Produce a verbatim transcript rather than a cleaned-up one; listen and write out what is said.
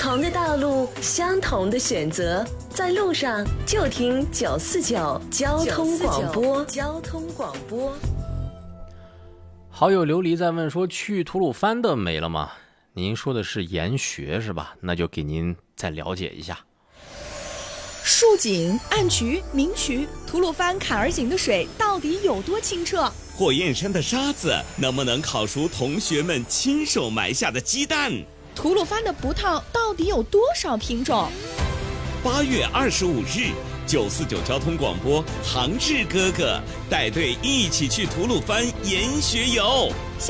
同的道路，相同的选择，在路上就听九四九交通广播。交通广播。 好友琉璃在问说，去吐鲁番的没了吗？您说的是研学是吧？那就给您再了解一下。 竖井、暗渠、明渠，吐鲁番坎儿井的水到底有多清澈？ 火焰山的沙子能不能烤熟同学们亲手埋下的鸡蛋？ 吐鲁番的葡萄到底有多少品种？ 八月二十五日，九四九交通广播，杭志哥哥带队一起去吐鲁番研学游。